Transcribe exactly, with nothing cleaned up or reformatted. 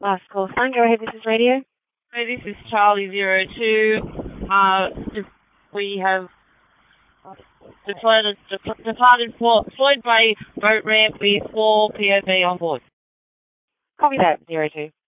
Last call sign. Go ahead, this is radio. Hey, this is Charlie Zero Two. Uh, we have departed, departed for Floyd Bay boat ramp with four P O V on board. Copy that, Zero Two.